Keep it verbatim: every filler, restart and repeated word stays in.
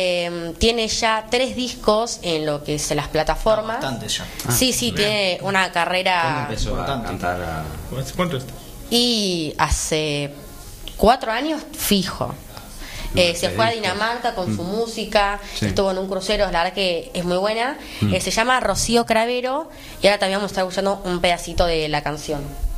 Eh, tiene ya tres discos en lo que es las plataformas. Ah, bastante ya. Ah, sí, sí, bien. Tiene una carrera. ¿Cuándo empezó Importante. a cantar? A... ¿Cuánto está? Y hace cuatro años fijo. Eh, se fue a Dinamarca con su música, Sí. estuvo en un crucero, la verdad que es muy buena. Mm. Eh, se llama Rocío Cravero y ahora también vamos a estar escuchando un pedacito de la canción.